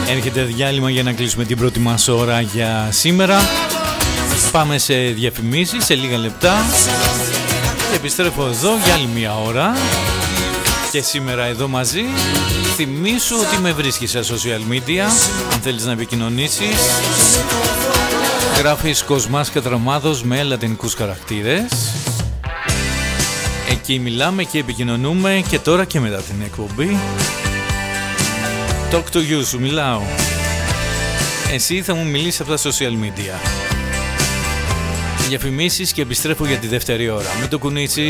Έρχεται διάλειμμα για να κλείσουμε την πρώτη μας ώρα για σήμερα. Πάμε σε διαφημίσεις σε λίγα λεπτά και επιστρέφω εδώ για άλλη μια ώρα. Και σήμερα εδώ μαζί. Θυμήσου ότι με βρίσκεις σε social media. Αν θέλεις να επικοινωνήσεις, γράφεις Κοσμάς Κατραμάδος με λατινικούς χαρακτήρες. Εκεί μιλάμε και επικοινωνούμε και τώρα και μετά την εκπομπή. Talk to you, σου μιλάω. Εσύ θα μου μιλήσεις από τα social media. Διαφημίσεις και επιστρέφω για τη δεύτερη ώρα. Με το κουνίτσι.